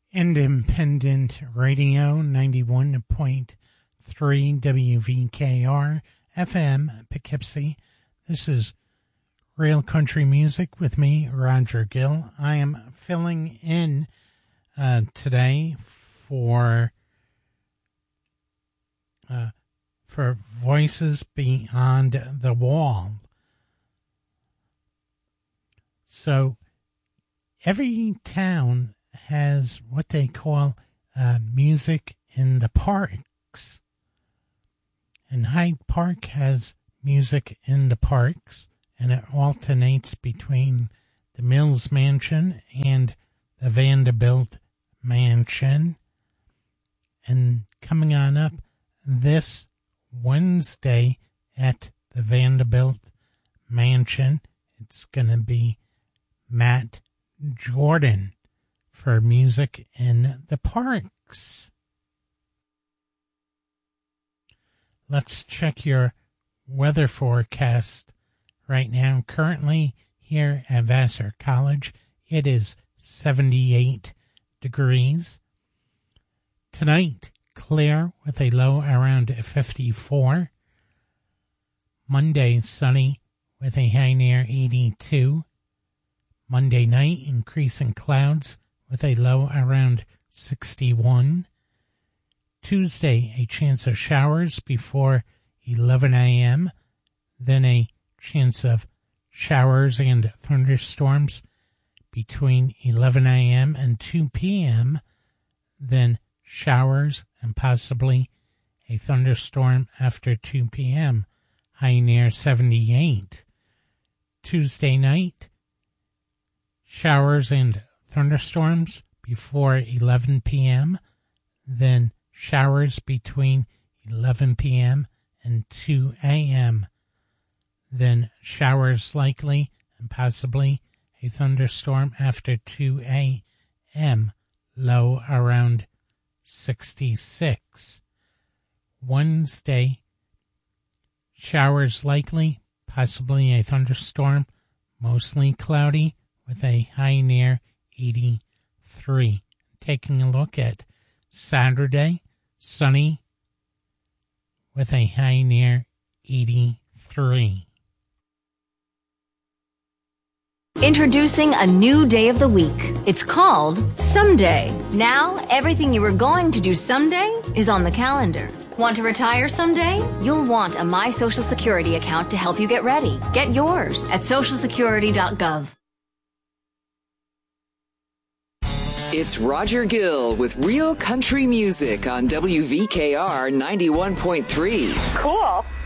Independent Radio 91.3 WVKR FM Poughkeepsie. This is Real Country Music with me, Roger Gill. I am filling in today for Voices Beyond the Wall. So every town has what they call music in the parks. And Hyde Park has music in the parks, and it alternates between the Mills Mansion and the Vanderbilt Mansion. And coming on up this Wednesday at the Vanderbilt Mansion, it's going to be Matt Jordan for music in the parks. Let's check your weather forecast right now. Currently here at Vassar College, it is 78 degrees. Tonight, clear with a low around 54. Monday, sunny with a high near 82. Monday night, increasing clouds with a low around 61. Tuesday, a chance of showers before 11 a.m., then a chance of showers and thunderstorms between 11 a.m. and 2 p.m., then showers and possibly a thunderstorm after 2 p.m., high near 78. Tuesday night, showers and thunderstorms before 11 p.m., then showers between 11 p.m. and 2 a.m., then showers likely and possibly a thunderstorm after 2 a.m., low around 66. Wednesday, showers likely, possibly a thunderstorm, mostly cloudy with a high near 83. Taking a look at Saturday, sunny with a high near 83. Introducing a new day of the week. It's called Someday. Now, everything you were going to do someday is on the calendar. Want to retire someday? You'll want a My Social Security account to help you get ready. Get yours at socialsecurity.gov. It's Roger Gill with Real Country Music on WVKR 91.3. Cool.